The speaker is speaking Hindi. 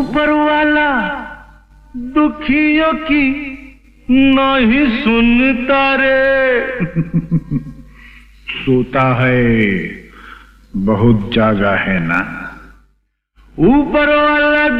ऊपर वाला दुखियों की नहीं सुनता रे। सोता है बहुत जागा है ना। ऊपर वाला